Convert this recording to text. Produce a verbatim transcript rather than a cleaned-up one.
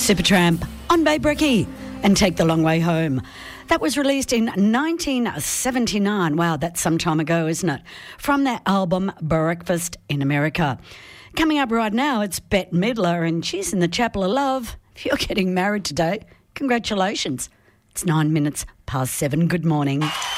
Supertramp on Babe Ricky and Take the Long Way Home. That was released in nineteen seventy-nine. Wow, that's some time ago, isn't it? From their album Breakfast in America. Coming up right now, it's Bette Midler, and she's in the Chapel of Love. If you're getting married today, congratulations. It's nine minutes past seven. Good morning.